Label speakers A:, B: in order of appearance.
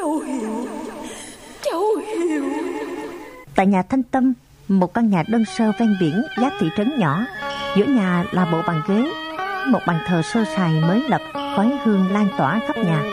A: Cháu hiểu.
B: Tại nhà Thanh Tâm, một căn nhà đơn sơ ven biển giáp thị trấn nhỏ. Giữa nhà là bộ bàn ghế, một bàn thờ sơ sài mới lập, khói hương lan tỏa khắp nhà.